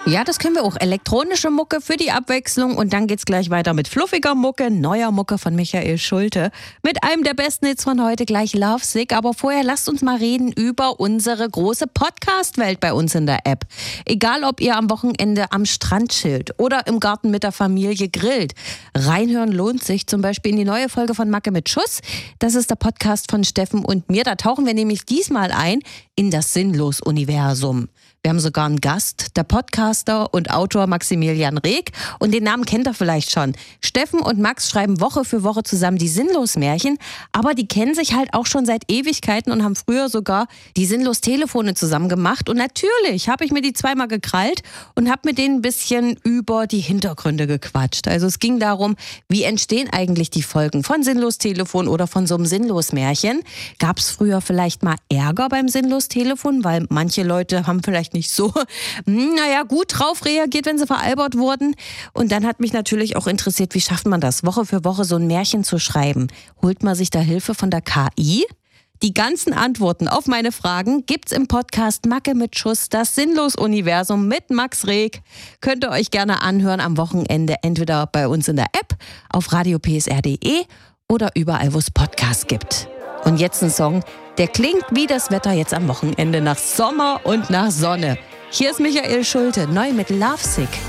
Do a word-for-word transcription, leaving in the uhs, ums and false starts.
Ja, das können wir auch. Elektronische Mucke für die Abwechslung. Und dann geht's gleich weiter mit fluffiger Mucke, neuer Mucke von Michael Schulte. Mit einem der besten Hits von heute, gleich Lovesick. Aber vorher lasst uns mal reden über unsere große Podcast-Welt bei uns in der App. Egal, ob ihr am Wochenende am Strand chillt oder im Garten mit der Familie grillt. Reinhören lohnt sich, zum Beispiel in die neue Folge von Macke mit Schuss. Das ist der Podcast von Steffen und mir. Da tauchen wir nämlich diesmal ein in das Sinnlos-Universum. Wir haben sogar einen Gast, der Podcaster und Autor Maximilian Reg. Und den Namen kennt ihr vielleicht schon. Steffen und Max schreiben Woche für Woche zusammen die Sinnlos-Märchen. Aber die kennen sich halt auch schon seit Ewigkeiten und haben früher sogar die Sinnlos-Telefone zusammen gemacht. Und natürlich habe ich mir die zweimal gekrallt und habe mit denen ein bisschen über die Hintergründe gequatscht. Also es ging darum, wie entstehen eigentlich die Folgen von Sinnlos-Telefon oder von so einem Sinnlos-Märchen? Gab es früher vielleicht mal Ärger beim Sinnlos-Telefon? Weil manche Leute haben vielleicht nicht so, naja, gut drauf reagiert, wenn sie veralbert wurden. Und dann hat mich natürlich auch interessiert, wie schafft man das, Woche für Woche so ein Märchen zu schreiben? Holt man sich da Hilfe von der K I? Die ganzen Antworten auf meine Fragen gibt's im Podcast Macke mit Schuss, das Sinnlos-Universum mit Max Reg. Könnt ihr euch gerne anhören am Wochenende, entweder bei uns in der App, auf radio p s r punkt d e oder überall, wo es Podcasts gibt. Und jetzt ein Song, der klingt wie das Wetter jetzt am Wochenende nach Sommer und nach Sonne. Hier ist Michael Schulte, neu mit Lovesick.